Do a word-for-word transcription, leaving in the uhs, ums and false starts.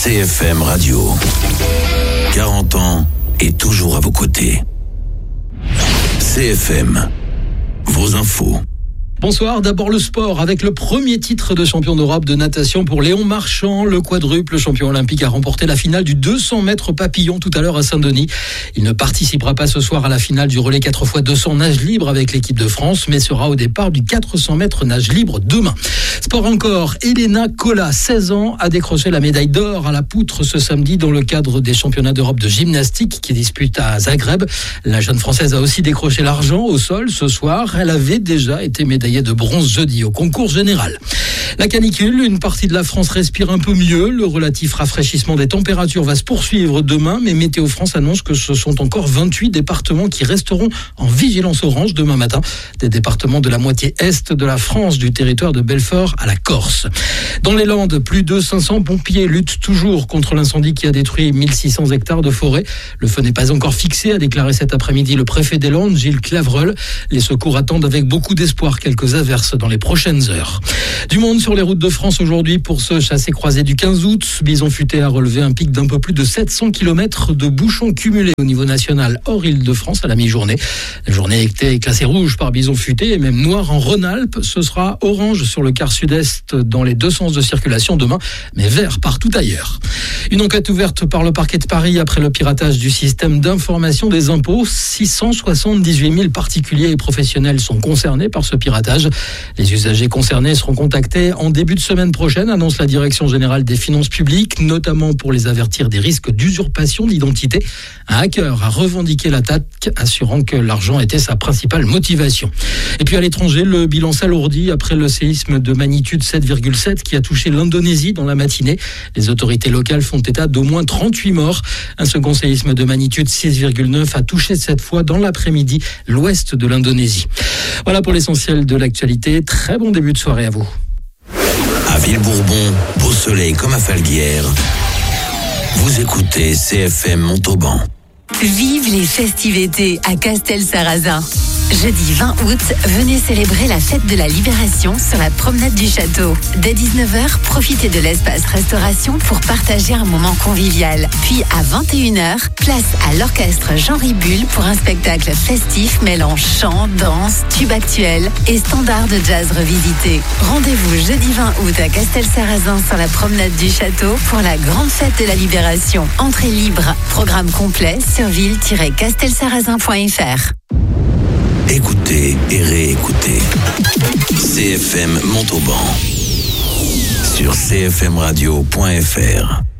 C F M Radio. quarante ans et toujours à vos côtés. C F M, vos infos. Bonsoir, d'abord le sport avec le premier titre de champion d'Europe de natation pour Léon Marchand. Le quadruple champion olympique a remporté la finale du deux cents mètres papillon tout à l'heure à Saint-Denis. Il ne participera pas ce soir à la finale du relais quatre fois deux cents nage libre avec l'équipe de France, mais sera au départ du quatre cents mètres nage libre demain. Sport encore, Elena Kola, seize ans, a décroché la médaille d'or à la poutre ce samedi dans le cadre des championnats d'Europe de gymnastique qui disputent à Zagreb. La jeune Française a aussi décroché l'argent au sol ce soir. Elle avait déjà été médaillée de bronze jeudi au concours général. La canicule, une partie de la France respire un peu mieux. Le relatif rafraîchissement des températures va se poursuivre demain, mais Météo France annonce que ce sont encore vingt-huit départements qui resteront en vigilance orange demain matin. Des départements de la moitié est de la France, du territoire de Belfort à la Corse. Dans les Landes, plus de cinq cents pompiers luttent toujours contre l'incendie qui a détruit mille six cents hectares de forêt. Le feu n'est pas encore fixé, a déclaré cet après-midi le préfet des Landes, Gilles Clavreul. Les secours attendent avec beaucoup d'espoir quelques averses dans les prochaines heures. Du monde sur les routes de France aujourd'hui pour ce chassé-croisé du quinze août. Bison Futé a relevé un pic d'un peu plus de sept cents kilomètres de bouchons cumulés au niveau national hors Île-de-France à la mi-journée. La journée était classée rouge par Bison Futé et même noire en Rhône-Alpes. Ce sera orange sur le quart sud-est dans les deux sens de circulation demain, mais vert partout ailleurs. Une enquête ouverte par le parquet de Paris après le piratage du système d'information des impôts. six cent soixante-dix-huit mille particuliers et professionnels sont concernés par ce piratage. Les usagers concernés seront contactés en début de semaine prochaine, annonce la Direction générale des finances publiques, notamment pour les avertir des risques d'usurpation d'identité. Un hacker a revendiqué l'attaque, assurant que l'argent était sa principale motivation. Et puis à l'étranger, le bilan s'alourdit après le séisme de magnitude sept virgule sept qui a touché l'Indonésie dans la matinée. Les autorités locales font état d'au moins trente-huit morts. Un second séisme de magnitude six virgule neuf a touché cette fois dans l'après-midi l'ouest de l'Indonésie. Voilà pour l'essentiel de l'actualité. Très bon début de soirée à vous. À Villebourbon, beau soleil comme à Falguière, vous écoutez C F M Montauban. Vive les festivités à Castelsarrasin. Jeudi vingt août, venez célébrer la fête de la Libération sur la promenade du château. Dès dix-neuf heures, profitez de l'espace restauration pour partager un moment convivial. Puis à vingt et une heures, place à l'orchestre Jean Ribule pour un spectacle festif mêlant chant, danse, tube actuel et standards de jazz revisité. Rendez-vous jeudi vingt août à Castelsarrasin sur la promenade du château pour la grande fête de la Libération. Entrée libre. Programme complet sur ville tiret castelsarrasin point f r. Écoutez et réécoutez C F M Montauban sur c f m radio point f r.